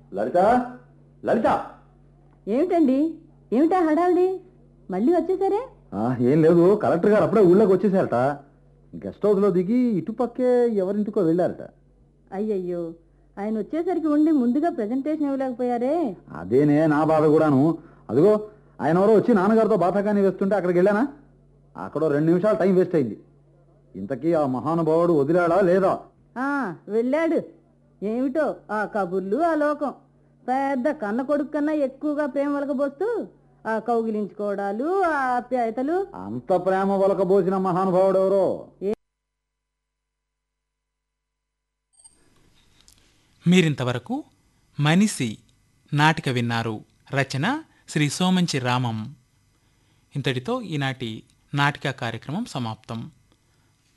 లలిత, లలిత. ఏమిటండి, ఏమిటా హడావిడి? మళ్ళీ వచ్చేసారే? ఏం లేదు, కలెక్టర్ గారు అప్పుడే ఊళ్ళోకి వచ్చేసారట. గెస్ట్ హౌస్లో దిగి ఇటుపక్కే ఎవరింటికో వెళ్ళారట. అయ్యయ్యో, ఆయన వచ్చేసరికి ఉండి ముందుగా ప్రెజెంటేషన్ ఇవ్వలేకపోయారే? అదేనే నా బాధ కూడాను. అదిగో ఆయన ఎవరో వచ్చి నాన్నగారితో బాతాకాన్ని వేస్తుంటే అక్కడికి వెళ్ళానా, అక్కడ 2 నిమిషాలు టైం వేస్ట్ అయింది. ఇంతకీ ఆ మహానుభావుడు వదిలాడా లేదా? వెళ్ళాడు. ఏమిటో ఆ కబుర్లు, ఆ లోకం. పెద్ద కన్న కొడుకు కన్నా ఎక్కువగా ప్రేమ వలకబోస్తూ ఆ కౌగిలించుకోవడాలు, ఆ ఆప్యాయతలు. అంత ప్రేమ వలకబోసిన మహానుభావుడు ఎవరో? మీరింతవరకు మనిషి నాటిక విన్నారు. రచన శ్రీ సోమంచి రామం. ఇంతటితో ఈనాటి నాటిక కార్యక్రమం సమాప్తం.